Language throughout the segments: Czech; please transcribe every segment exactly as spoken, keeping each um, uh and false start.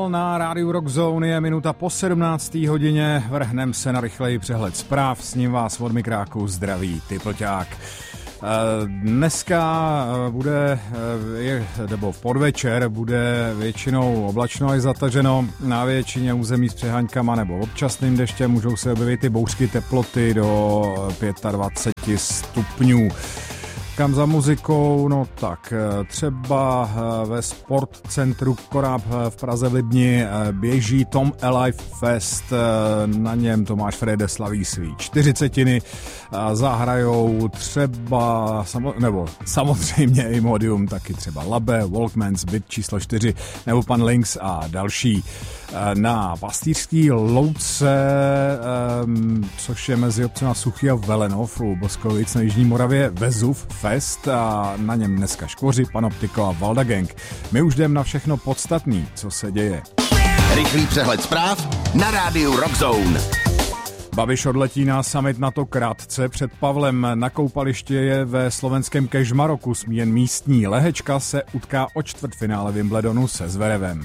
dál na rádiu Rock Zone, je minuta po sedmnácté hodině, vrhnem se na rychlej přehled zpráv, s ním vás od mikráku zdraví Typlťák. Dneska bude, nebo v podvečer bude většinou oblačno až zataženo, na většině území s přeháňkama nebo občasným deštěm můžou se objevit i bouřky, teploty do dvacet pět stupňů. Kam za muzikou? No tak, třeba ve sportcentru Koráb v Praze v Libni běží Tom Alive Fest, na něm Tomáš Frede slaví svý čtyřicetiny, zahrajou třeba, nebo samozřejmě Imodium, taky třeba Labe, Walkmans, Byt číslo čtyři, nebo Pan Links a další. Na Pastýřský louce, což je mezi obcema Suchý a Velenov u Boskovic na Jižní Moravě, Vezuv Fest a na něm dneska Škvoři, Panoptiko a Valda Gang. My už jdem na všechno podstatný, co se děje. Rychlý přehled zpráv na rádiu Rock Zone. Babiš odletí na summit NATO krátce před Pavlem. Na koupaliště je ve slovenském Kežmaroku jen místní. Lehečka se utká o čtvrtfinále Wimbledonu se Zverevem.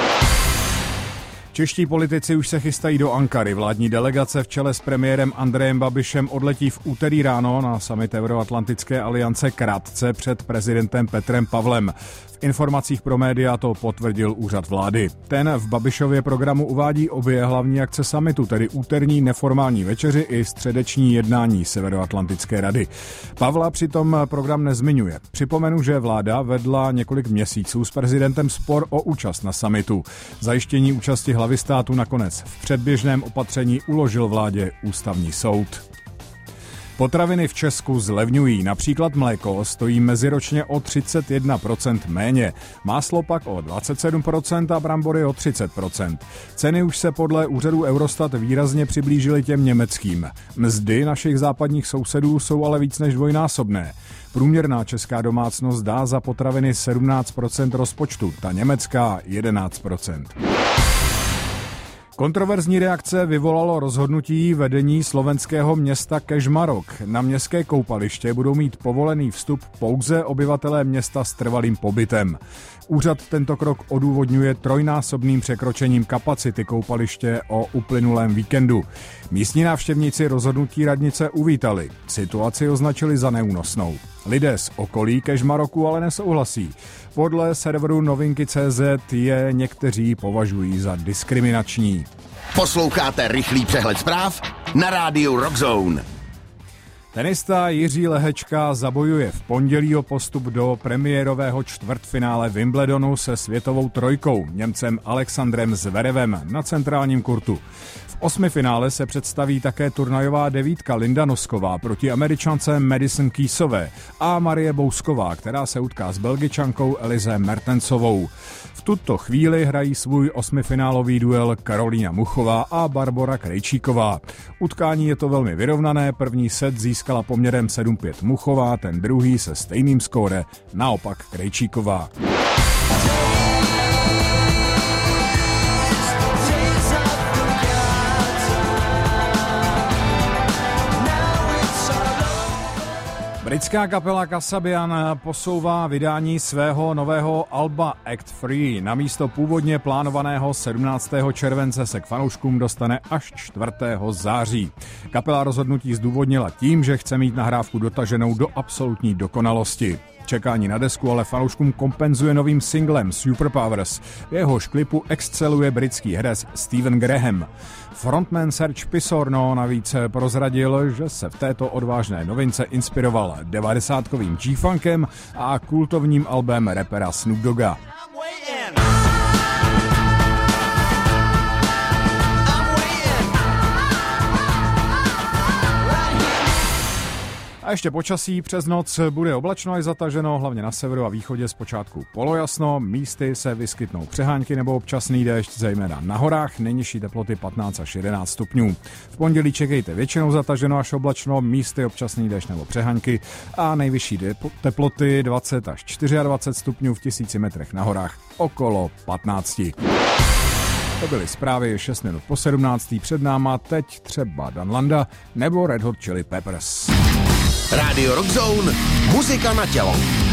Čeští politici už se chystají do Ankary. Vládní delegace v čele s premiérem Andrejem Babišem odletí v úterý ráno na summit Euroatlantické aliance krátce před prezidentem Petrem Pavlem. V informacích pro média to potvrdil úřad vlády. Ten v Babišově programu uvádí obě hlavní akce summitu, tedy úterní neformální večeři i středeční jednání Severoatlantické rady. Pavla přitom program nezmiňuje. Připomenu, že vláda vedla několik měsíců s prezidentem spor o účast na summitu. Zajištění účasti hlavy státu nakonec v předběžném opatření uložil vládě ústavní soud. Potraviny v Česku zlevňují, například mléko stojí meziročně o třicet jedna procent méně, máslo pak o dvacet sedm procent a brambory o třicet procent. Ceny už se podle úřadu Eurostat výrazně přiblížily těm německým. Mzdy našich západních sousedů jsou ale víc než dvojnásobné. Průměrná česká domácnost dá za potraviny sedmnáct procent rozpočtu, ta německá jedenáct procent. Kontroverzní reakce vyvolalo rozhodnutí vedení slovenského města Kežmarok. Na městské koupaliště budou mít povolený vstup pouze obyvatelé města s trvalým pobytem. Úřad tento krok odůvodňuje trojnásobným překročením kapacity koupaliště o uplynulém víkendu. Místní návštěvníci rozhodnutí radnice uvítali. Situaci označili za neúnosnou. Lidé z okolí Kežmaroku ale nesouhlasí. Podle serveru novinky tečka cé zet je někteří považují za diskriminační. Posloucháte rychlý přehled zpráv na rádiu Rock Zone. Tenista Jiří Lehečka zabojuje v pondělí o postup do premiérového čtvrtfinále Wimbledonu se světovou trojkou, Němcem Alexandrem Zverevem na centrálním kurtu. V osmifinále se představí také turnajová devítka Linda Nosková proti Američance Madison Keysové a Marie Bousková, která se utká s Belgičankou Elize Mertensovou. V tuto chvíli hrají svůj osmifinálový duel Karolína Muchová a Barbora Krejčíková. Utkání je to velmi vyrovnané, první set získala poměrem sedm pět Muchová, ten druhý se stejným skóre naopak Krejčíková. Britská kapela Kasabian posouvá vydání svého nového alba Act tři. Namísto původně plánovaného sedmnáctého července se k fanouškům dostane až čtvrtého září. Kapela rozhodnutí zdůvodnila tím, že chce mít nahrávku dotaženou do absolutní dokonalosti. Čekání na desku ale fanouškům kompenzuje novým singlem Superpowers. V jehož klipu exceluje britský herec Stephen Graham. Frontman Serge Pisorno navíc prozradil, že se v této odvážné novince inspiroval devadesátkovým G-funkem a kultovním albem rapera Snoop Dogga. A ještě počasí, přes noc bude oblačno až zataženo, hlavně na severu a východě zpočátku polojasno, místy se vyskytnou přehánky nebo občasný déšť, zejména na horách, nejnižší teploty patnáct až jedenáct stupňů. V pondělí čekejte většinou zataženo až oblačno, místy občasný déšť nebo přehánky a nejvyšší teploty dvacet až dvacet čtyři stupňů v tisíci metrech na horách okolo patnáct. To byly zprávy šest minut po sedmnácté, před náma teď třeba Dan Landa nebo Red Hot Chili Peppers. Radio Rock Zone, muzika na tělo.